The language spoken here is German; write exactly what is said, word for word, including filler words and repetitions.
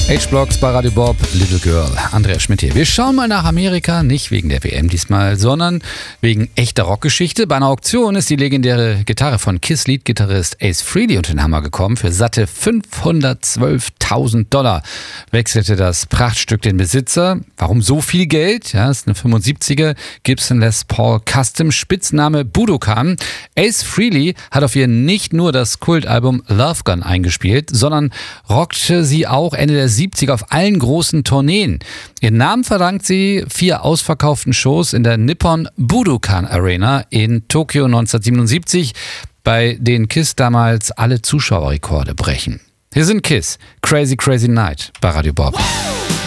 H-Blocks bei Radio Bob, Little Girl, Andreas Schmidt hier. Wir schauen mal nach Amerika, nicht wegen der W M diesmal, sondern wegen echter Rockgeschichte. Bei einer Auktion ist die legendäre Gitarre von Kiss-Lead-Gitarrist Ace Frehley unter den Hammer gekommen. Für satte fünfhundertzwölftausend Dollar wechselte das Prachtstück den Besitzer. Warum so viel Geld? Ja, ist eine fünfundsiebziger Gibson Les Paul Custom, Spitzname Budokan. Ace Frehley hat auf ihr nicht nur das Kultalbum Love Gun eingespielt, sondern rockte sie auch Ende der siebziger auf allen großen Tourneen. Ihren Namen verdankt sie vier ausverkauften Shows in der Nippon Budokan Arena in Tokio neunzehnhundertsiebenundsiebzig, bei denen Kiss damals alle Zuschauerrekorde brechen. Hier sind Kiss, Crazy Crazy Night bei Radio Bob.